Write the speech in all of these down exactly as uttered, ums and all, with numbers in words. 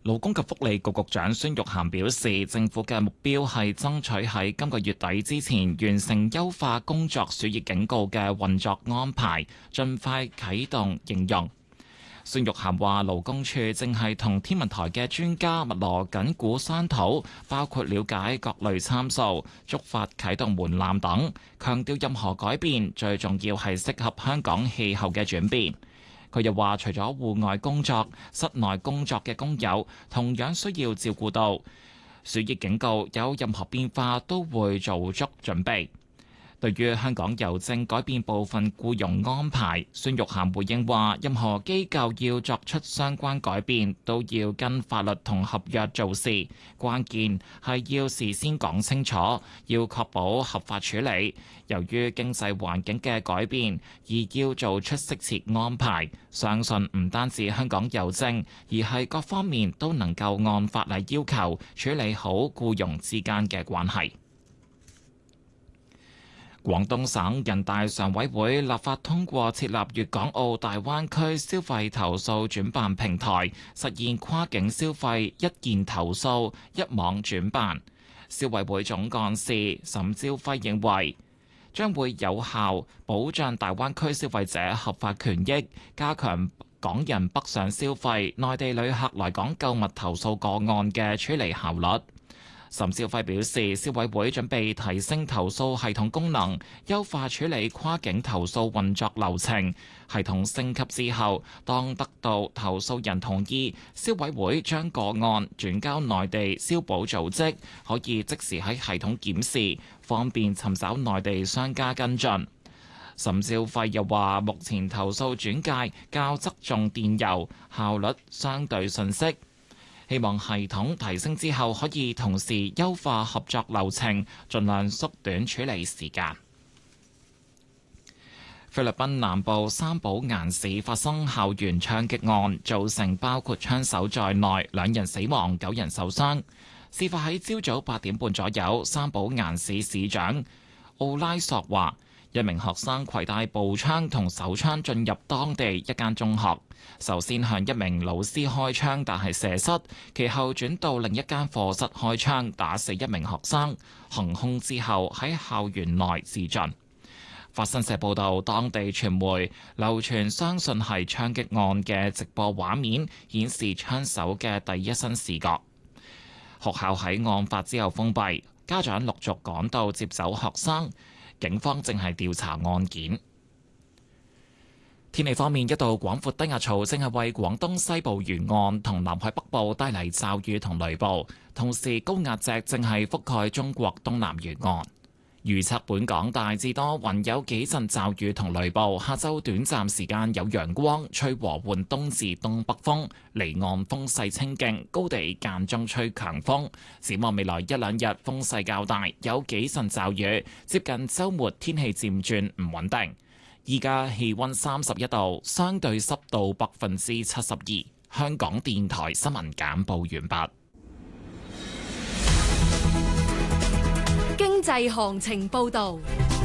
勞工及福利局局長孫玉菡表示，政府嘅目標係爭取喺今個月底之前完成優化工作暑熱警告嘅運作安排，盡快啟動應用。孫玉菡話，勞工處正係同天文台嘅專家密鑼緊鼓商討，包括了解各類參數、觸發啟動門檻等，強調任何改變最重要係適合香港氣候嘅轉變。佢又話，除咗戶外工作，室內工作嘅工友同樣需要照顧到。暑熱警告有任何變化都會做足準備。對於香港郵政改變部分僱傭安排，孫玉菡回應話，任何機構要作出相關改變，都要跟法律同合約做事，關鍵係要事先講清楚，要確保合法處理。由於經濟環境嘅改變，而要做出適切安排，相信唔單止香港郵政，而係各方面都能夠按法例要求處理好僱傭之間嘅關係。廣東省人大常委會立法通過設立粵港澳大灣區消費投訴轉辦平台，實現跨境消費一件投訴一網轉辦。消委會總幹事沈朝輝認為，將會有效保障大灣區消費者合法權益，加強港人北上消費、內地旅客來港購物投訴個案嘅處理效率。沈兆輝表示，消委會準備提升投訴系統功能，優化處理跨境投訴運作流程。系統升級之後，當得到投訴人同意，消委會將個案轉交內地消保組織，可以即時喺系統檢視，方便尋找內地商家跟進。沈兆輝又話，目前投訴轉介較側重電郵，效率相對遜色。希望系統提升之後，可以同時優化合作流程，盡量縮短處理時間。菲律賓南部三寶岩市發生校園槍擊案，造成包括槍手在內兩人死亡、九人受傷。事發喺朝早八點半左右，三寶岩市市長奧拉索話，一名學生攜帶步槍同手槍進入當地一間中學，首先向一名老師開槍，但係射失，其後轉到另一間課室開槍，打死一名學生，行兇之後喺校園內自盡。法新社報道，當地傳媒流傳相信係槍擊案嘅直播畫面，顯示槍手嘅第一身視角。學校喺案發之後封閉，家長陸續趕到接走學生。警方正係調查案件。天氣方面，一道廣闊低壓槽正係為廣東西部沿岸同南海北部帶嚟驟雨同雷暴，同時高壓脊正係覆蓋中國東南沿岸。預測本港大致多雲，有幾陣驟雨同雷暴。下晝短暫時間有陽光，吹和緩東至東北風，離岸風勢清勁，高地間中吹強風。展望未來一兩日風勢較大，有幾陣驟雨。接近週末天氣漸轉唔穩定。依家氣溫三十一度，相對濕度百分之七十二。香港電台新聞簡報完畢。 經濟行情報道，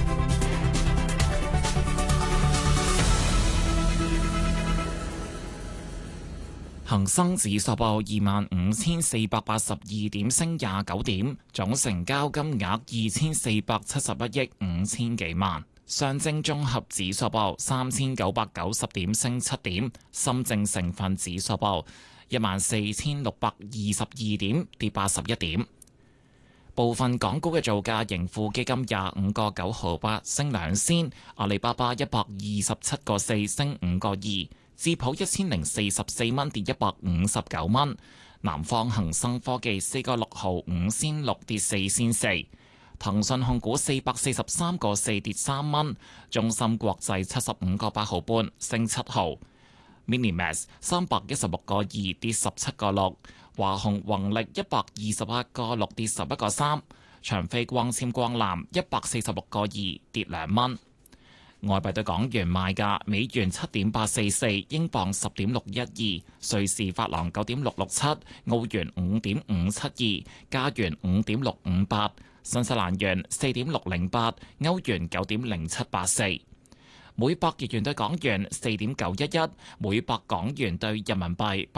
恒生指數報二萬五千四百八十二點，升廿九點，總成交金額二千四百七十一億五千幾萬。上證綜合指數報三千九百九十點，升七點。深證成分指數報一萬四千六百二十二點，跌八十一點。部分港股嘅造價，盈富基金廿五個九毫八升兩仙，阿里巴巴一百二十七個四升五個二，智普一千零四十四蚊跌一百五十九蚊，南方恒生科技四個六毫五仙六跌四仙四，騰訊控股四百四十三個四跌三蚊，中芯國際七十五個八毫半升七毫，Minimax 三百一十六個二跌十七個六。華虹宏力一百二十八個六跌十一個三，長飛光纖光纜一百四十六個二跌兩蚊。外幣對港元賣價：美元七點八四四，英鎊十點六一二，瑞士法郎九點六六七，澳元五點五七二，加元五點六五八，新西蘭元四點六零八，歐元九點零七八四。每百日元對港元四點九一一，每百港元對人民幣